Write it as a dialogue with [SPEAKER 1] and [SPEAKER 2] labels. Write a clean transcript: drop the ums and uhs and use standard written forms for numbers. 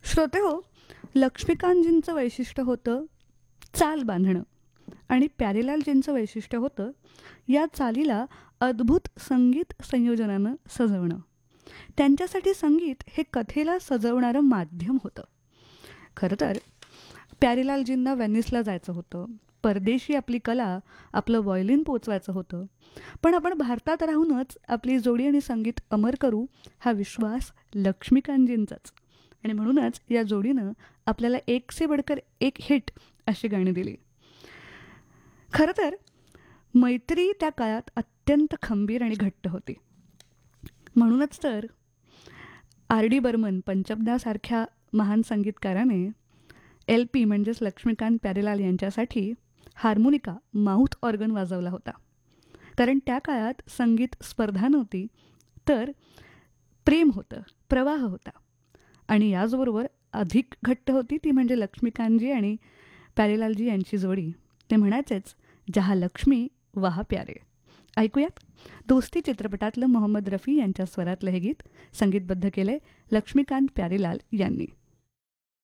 [SPEAKER 1] श्रोते हो, लक्ष्मीकांतजींचं वैशिष्ट्य होतं चाल बांधणं आणि प्यारेलालजींचं वैशिष्ट्य होतं या चालीला अद्भुत संगीत संयोजनानं सजवणं. त्यांच्यासाठी संगीत हे कथेला सजवणारं माध्यम होतं. खरं तर प्यारेलालजींना व्हेनिसला जायचं होतं. परदेशी आपली कला, आपलं व्हायोलिन पोचवायचं होतं. पण आपण भारतात राहूनच आपली जोडी आणि संगीत अमर करू हा विश्वास लक्ष्मीकांतजींचाच. आणि म्हणूनच या जोडीनं आपल्याला एक से बडकर एक हिट अशी गाणी दिली. खरं तर मैत्री त्या काळात अत्यंत खंबीर आणि घट्ट होती. म्हणूनच तर आर डी बर्मन पंचमदासारख्या महान संगीतकाराने एल पी म्हणजेच लक्ष्मीकांत प्यारेलाल यांच्यासाठी हार्मोनिका माउथ ऑर्गन वाजवला होता. कारण त्या काळात संगीत स्पर्धा नव्हती, तर प्रेम होतं, प्रवाह होता. आणि याचबरोबर अधिक घट्ट होती ती म्हणजे लक्ष्मीकांतजी आणि प्यारेलालजी यांची जोडी. ते म्हणायचेच, जहा लक्ष्मी वहा प्यारे. ऐकूयात दोस्ती चित्रपटातलं मोहम्मद रफी यांच्या स्वरातलं हे गीत संगीतबद्ध केलंय लक्ष्मीकांत प्यारेलाल यांनी.